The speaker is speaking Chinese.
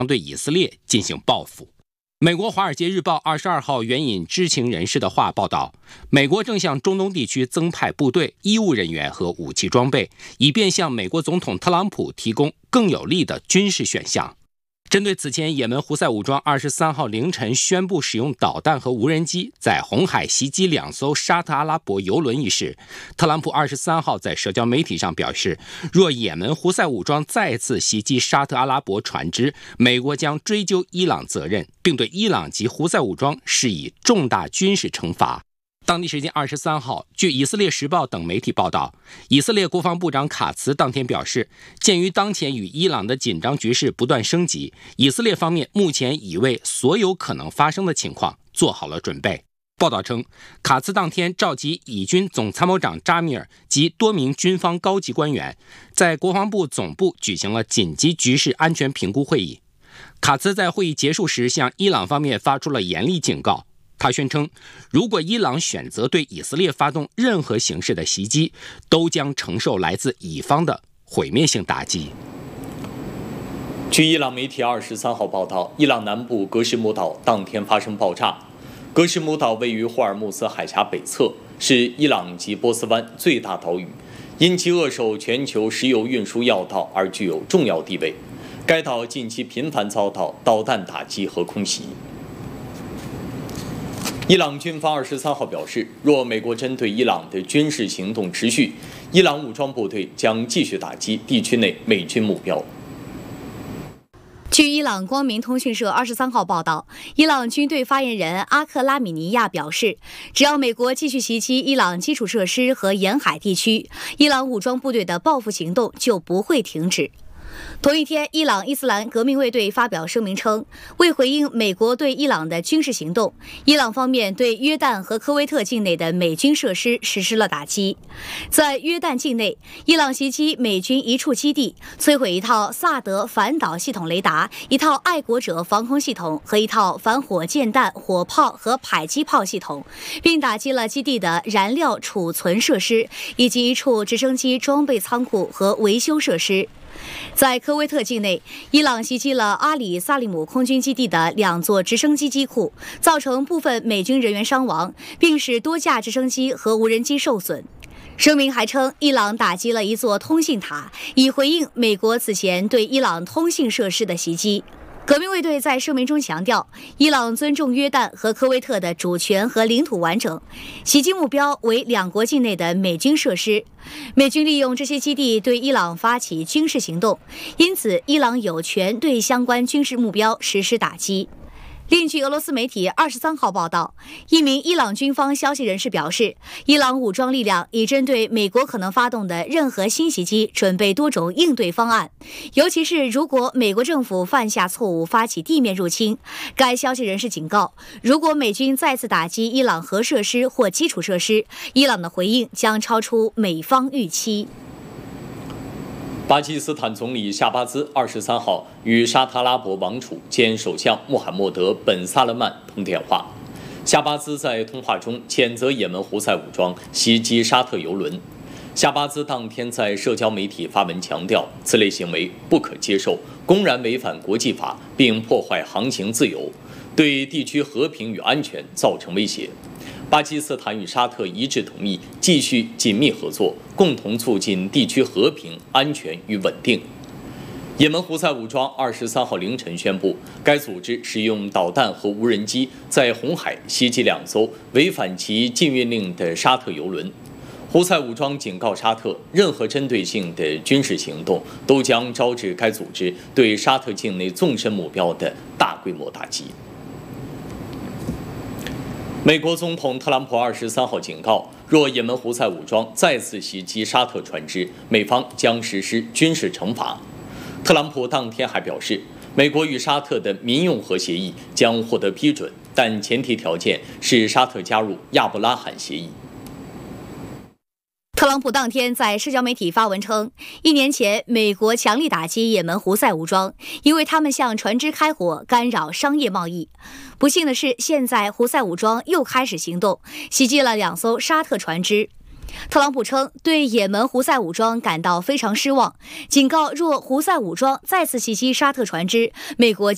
对以色列进行报复。美国《华尔街日报》22号援引知情人士的话报道，美国正向中东地区增派部队、医务人员和武器装备，以便向美国总统特朗普提供更有利的军事选项。针对此前也门胡塞武装23号凌晨宣布使用导弹和无人机在红海袭击2艘沙特阿拉伯油轮一事，特朗普23号在社交媒体上表示，若也门胡塞武装再次袭击沙特阿拉伯船只，美国将追究伊朗责任，并对伊朗及胡塞武装施以重大军事惩罚。当地时间23号，据以色列时报等媒体报道，以色列国防部长卡茨当天表示，鉴于当前与伊朗的紧张局势不断升级，以色列方面目前已为所有可能发生的情况做好了准备。报道称，卡茨当天召集以军总参谋长扎米尔及多名军方高级官员，在国防部总部举行了紧急局势安全评估会议。卡茨在会议结束时向伊朗方面发出了严厉警告。他宣称，如果伊朗选择对以色列发动任何形式的袭击，都将承受来自以方的毁灭性打击。 据伊朗媒体23号报道，伊朗南部格什姆岛当天发生爆炸。格什姆岛位于霍尔木兹海峡北侧，是伊朗及波斯湾最大岛屿，因其扼守全球石油运输要道而具有重要地位。该岛近期频繁遭到导弹打击和空袭。伊朗军方23号表示，若美国针对伊朗的军事行动持续，伊朗武装部队将继续打击地区内美军目标。 据伊朗光明通讯社23号报道，伊朗军队发言人阿克拉米尼亚表示，只要美国继续袭击伊朗基础设施和沿海地区，伊朗武装部队的报复行动就不会停止。同一天，伊朗伊斯兰革命卫队发表声明称，为回应美国对伊朗的军事行动，伊朗方面对约旦和科威特境内的美军设施实施了打击。在约旦境内，伊朗袭击美军一处基地，摧毁一套萨德反导系统雷达、一套爱国者防空系统和一套反火箭弹、火炮和迫击炮系统，并打击了基地的燃料储存设施以及一处直升机装备仓库和维修设施。在科威特境内，伊朗袭击了阿里萨利姆空军基地的2座直升机机库，造成部分美军人员伤亡，并使多架直升机和无人机受损。声明还称，伊朗打击了一座通信塔，以回应美国此前对伊朗通信设施的袭击。革命卫队在声明中强调，伊朗尊重约旦和科威特的主权和领土完整，袭击目标为2国境内的美军设施。美军利用这些基地对伊朗发起军事行动，因此伊朗有权对相关军事目标实施打击。另据俄罗斯媒体23号报道，一名伊朗军方消息人士表示，伊朗武装力量已针对美国可能发动的任何新袭击准备多种应对方案，尤其是如果美国政府犯下错误发起地面入侵。该消息人士警告，如果美军再次打击伊朗核设施或基础设施，伊朗的回应将超出美方预期。 巴基斯坦总理夏巴兹23号与沙特阿拉伯王储兼首相穆罕默德·本·萨勒曼通电话。夏巴兹在通话中谴责也门胡塞武装袭击沙特油轮。夏巴兹当天在社交媒体发文强调，此类行为不可接受，公然违反国际法，并破坏航行自由，对地区和平与安全造成威胁。巴基斯坦与沙特一致同意继续紧密合作，共同促进地区和平、安全与稳定。也门胡塞武装23号凌晨宣布，该组织使用导弹和无人机在红海袭击2艘违反其禁运令的沙特油轮。胡塞武装警告沙特，任何针对性的军事行动都将招致该组织对沙特境内纵深目标的大规模打击。美国总统特朗普23号警告，若也门胡塞武装再次袭击沙特船只，美方将实施军事惩罚。特朗普当天还表示，美国与沙特的民用核协议将获得批准，但前提条件是沙特加入亚伯拉罕协议。 特朗普当天在社交媒体发文称，1年前美国强力打击也门胡塞武装，因为他们向船只开火，干扰商业贸易。不幸的是，现在胡塞武装又开始行动，袭击了2艘沙特船只。特朗普称对也门胡塞武装感到非常失望，警告若胡塞武装再次袭击沙特船只，美国将